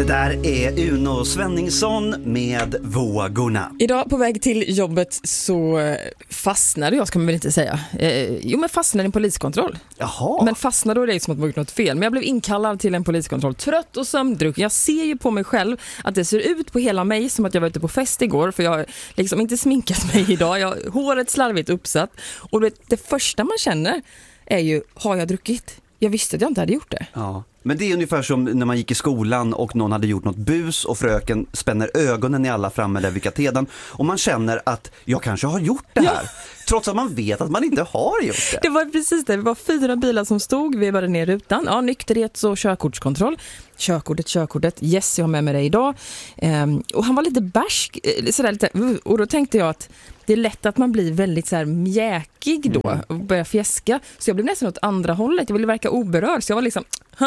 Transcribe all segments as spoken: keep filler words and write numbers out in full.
Det där är Uno Svenningsson med Vågorna. Idag på väg till jobbet så fastnade jag, ska man väl inte säga. Eh, jo, men fastnade i en poliskontroll. Jaha. Men fastnade då, det är som att man gjort något fel. Men jag blev inkallad till en poliskontroll, trött och sömndrucken. Jag ser ju på mig själv att det ser ut på hela mig som att jag var ute på fest igår. För jag har liksom inte sminkat mig idag. Jag har håret slarvigt uppsatt. Och det, det första man känner är ju, har jag druckit? Jag visste att jag inte hade gjort det. Ja. Men det är ungefär som när man gick i skolan och någon hade gjort något bus och fröken spänner ögonen i alla framme där vid katedern och man känner att jag kanske har gjort det här. Ja. Trots att man vet att man inte har gjort det. Det var precis det. Det var fyra bilar som stod. Vi var ner rutan. Ja, nykterhets- och körkortskontroll. Körkortet, körkortet. Yes, jag har med mig det idag. Ehm, och han var lite bärsk. Sådär lite, och då tänkte jag att det är lätt att man blir väldigt så här mjäkig då och börjar fjäska. Så jag blev nästan åt andra hållet. Jag ville verka oberörd. Så jag var liksom...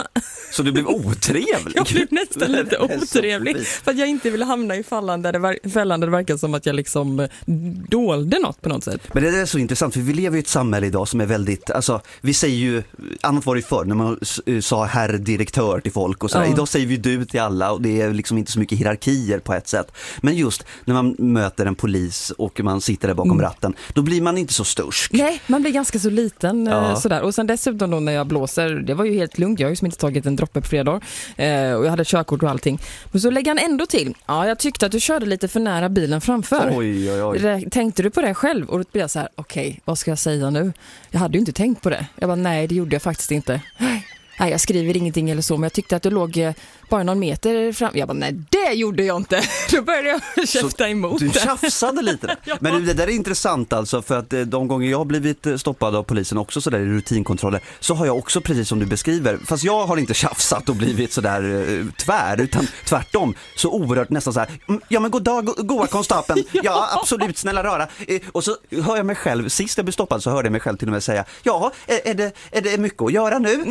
Så du blev otrevlig? Jag blev nästan lite otrevlig. För att jag inte ville hamna i fällan där det, ver- fällan där det verkar som att jag liksom dolde något på något sätt. Men det är så intressant för vi lever i ett samhälle idag som är väldigt, alltså vi säger ju, annat var det förr när man sa herr direktör till folk och sådär. Ja. Idag säger vi du till alla och det är liksom inte så mycket hierarkier på ett sätt. Men just när man möter en polis och man sitter där bakom mm. ratten, då blir man inte så stursk. Nej, man blir ganska så liten ja. sådär. Och sen dessutom då när jag blåser, det var ju helt lugnt. Jag har ju som inte tagit en droppe på flera dagar. Eh, och jag hade körkort och allting. Men så lägger han ändå till. Ja, jag tyckte att du körde lite för nära bilen framför. Oj, oj, oj. Re- tänkte du på det själv? Och då blir jag så här, okej, okay, vad ska jag säga nu? Jag hade ju inte tänkt på det. Jag bara, nej, det gjorde jag faktiskt inte. Nej, jag skriver ingenting eller så, men jag tyckte att du låg bara någon meter fram. Jag bara, nej, det gjorde jag inte. Då började jag käfta emot. Du tjafsade lite där. Ja. Men det där är intressant alltså, för att de gånger jag har blivit stoppad av polisen också sådär i rutinkontroller, så har jag också precis som du beskriver, fast jag har inte tjafsat och blivit sådär uh, tvär, utan tvärtom så oerhört nästan så här, ja men god dag, go- goa konstapeln, ja. ja absolut, snälla röra. Uh, och så hör jag mig själv, sist jag blev stoppad så hörde jag mig själv till och med säga, ja, är, är, det, är det mycket att göra nu?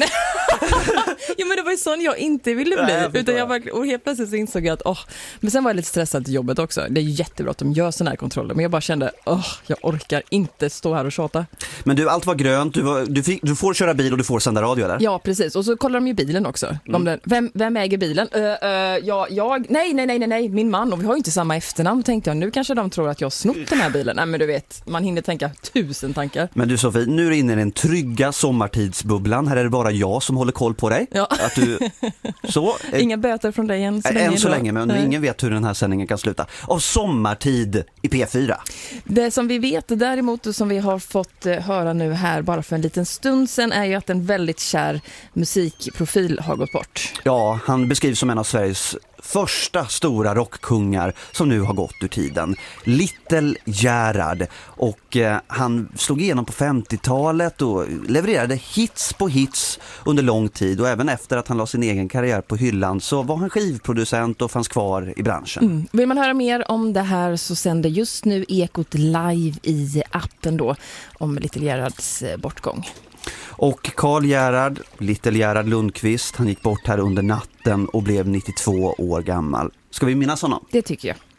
Ja, men det var ju sån jag inte ville bli. Nej, utan jag var, och helt plötsligt så insåg jag att åh, men sen var jag lite stressad till jobbet också. Det är jättebra att de gör såna här kontroller, men jag bara kände åh, jag orkar inte stå här och tjata. Men du, allt var grönt, du, var, du, fick, du får köra bil och du får sända radio där. Ja, precis. Och så kollar de ju bilen också. Mm. Den, vem, vem äger bilen? Uh, uh, ja, jag, nej, nej, nej, nej, nej, min man. Och vi har ju inte samma efternamn, tänkte jag. Nu kanske de tror att jag har snott den här bilen. Nej, men du vet, man hinner tänka tusen tankar. Men du Sofie, nu är det inne i den trygga sommartidsbubblan. Här är det bara jag som håller koll på dig. Ja. Att du, så, Inga böter från dig än så än länge. Än så länge, men nej. Ingen vet hur den här sändningen kan sluta. Och sommartid i P fyra. Det som vi vet däremot och som vi har fått höra nu här bara för en liten stund sedan är ju att en väldigt kär musikprofil har gått bort. Ja, han beskrivs som en av Sveriges första stora rockkungar som nu har gått ur tiden. Little Gerhard. Och eh, han slog igenom på femtiotalet och levererade hits på hits under lång tid. Och även efter att han la sin egen karriär på hyllan så var han skivproducent och fanns kvar i branschen. Mm. Vill man höra mer om det här så sänder just nu Ekot live i appen då om Little Gerhards bortgång. Och Karl Gerhard, Little Gerhard Lundqvist, han gick bort här under natten och blev nittiotvå år gammal. Ska vi minnas honom? Det tycker jag.